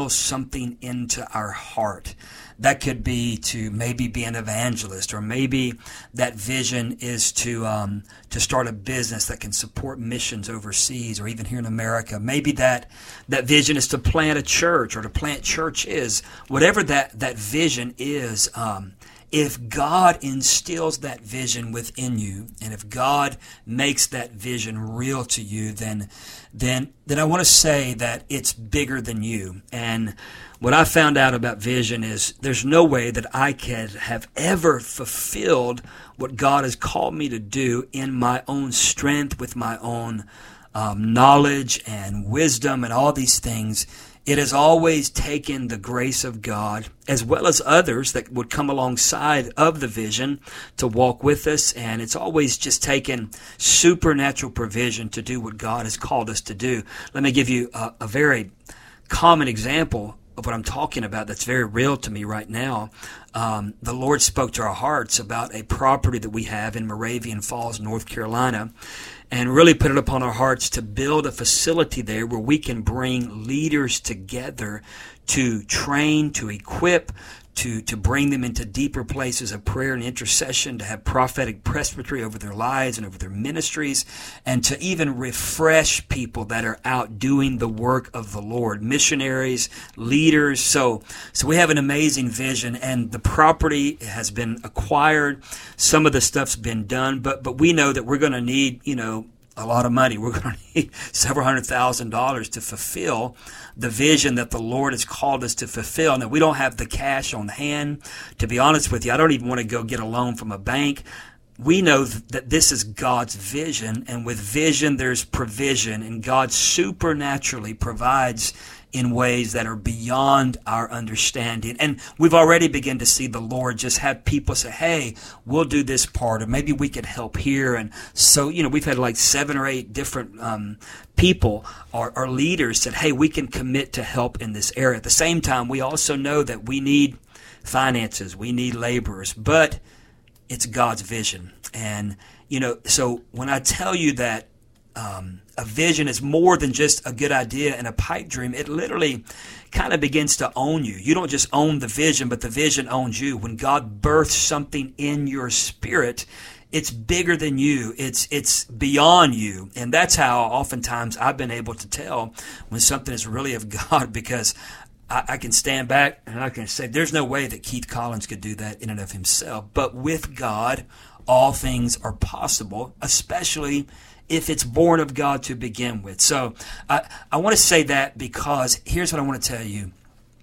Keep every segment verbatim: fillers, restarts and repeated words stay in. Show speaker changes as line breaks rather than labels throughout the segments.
something into our heart. That could be to maybe be an evangelist, or maybe that vision is to um, to start a business that can support missions overseas or even here in America. Maybe that that vision is to plant a church or to plant churches. Whatever that, that vision is, um, if God instills that vision within you, and if God makes that vision real to you, then then then I want to say that it's bigger than you. And what I found out about vision is there's no way that I could have ever fulfilled what God has called me to do in my own strength, with my own um, knowledge and wisdom and all these things. It has always taken the grace of God, as well as others that would come alongside of the vision to walk with us. And it's always just taken supernatural provision to do what God has called us to do. Let me give you a, a very common example of what I'm talking about that's very real to me right now. Um, the Lord spoke to our hearts about a property that we have in Moravian Falls, North Carolina, and really put it upon our hearts to build a facility there where we can bring leaders together to train, to equip, to, to bring them into deeper places of prayer and intercession, to have prophetic presbytery over their lives and over their ministries, and to even refresh people that are out doing the work of the Lord, missionaries, leaders. So, so we have an amazing vision, and the property has been acquired. Some of the stuff's been done, but, but we know that we're going to need, you know, a lot of money. We're going to need several hundred thousand dollars to fulfill the vision that the Lord has called us to fulfill. Now, we don't have the cash on hand. To be honest with you, I don't even want to go get a loan from a bank. We know that this is God's vision, and with vision, there's provision, and God supernaturally provides in ways that are beyond our understanding. And we've already begun to see the Lord just have people say, hey, we'll do this part, or maybe we could help here. And so, you know, we've had like seven or eight different um, people or, or leaders said, hey, we can commit to help in this area. At the same time, we also know that we need finances, we need laborers, but it's God's vision. And, you know, so when I tell you that um, a vision is more than just a good idea and a pipe dream, it literally kind of begins to own you. You don't just own the vision, but the vision owns you. When God births something in your spirit, it's bigger than you. It's it's beyond you. And that's how oftentimes I've been able to tell when something is really of God, because I, I can stand back and I can say, there's no way that Keith Collins could do that in and of himself. But with God, all things are possible, especially if it's born of God to begin with. So I, I want to say that because here's what I want to tell you.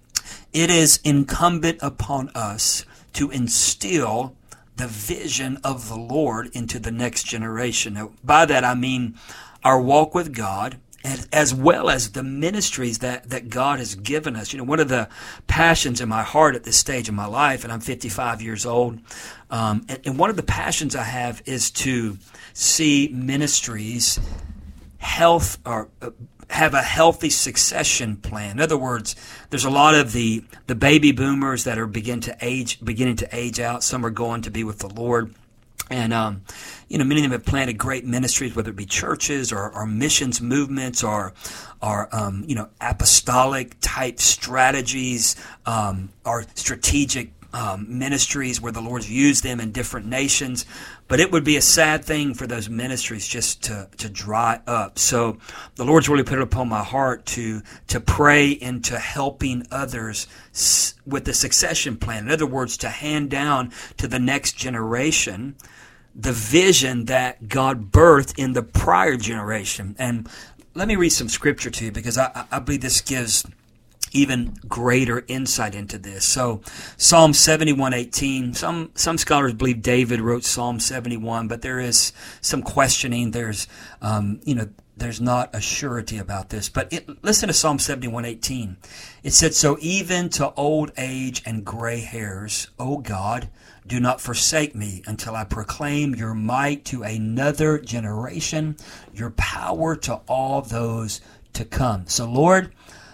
It is incumbent upon us to instill the vision of the Lord into the next generation. Now, by that I mean our walk with God, and as well as the ministries that, that God has given us. You know, one of the passions in my heart at this stage of my life, and I'm fifty-five years old, um, and, and one of the passions I have is to see ministries health or uh, have a healthy succession plan. In other words, there's a lot of the, the baby boomers that are begin to age, beginning to age out. Some are going to be with the Lord. And, um, you know, many of them have planted great ministries, whether it be churches or, or missions movements or, or um, you know, apostolic type strategies, um, or strategic um, ministries where the Lord's used them in different nations. But it would be a sad thing for those ministries just to, to dry up. So the Lord's really put it upon my heart to, to pray into helping others with the succession plan. In other words, to hand down to the next generation the vision that God birthed in the prior generation. And let me read some scripture to you, because I, I believe this gives even greater insight into this. So Psalm seventy-one eighteen, some some scholars believe David wrote Psalm seventy-one, but there is some questioning. There's, um, you know, there's not a surety about this. But it, listen to Psalm seventy-one eighteen. It said, so even to old age and gray hairs, O God, do not forsake me until I proclaim your might to another generation, your power to all those to come. So Lord,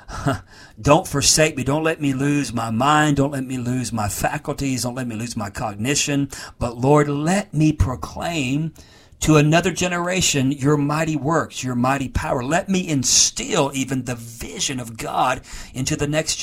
don't forsake me. Don't let me lose my mind. Don't let me lose my faculties. Don't let me lose my cognition. But Lord, let me proclaim to another generation your mighty works, your mighty power. Let me instill even the vision of God into the next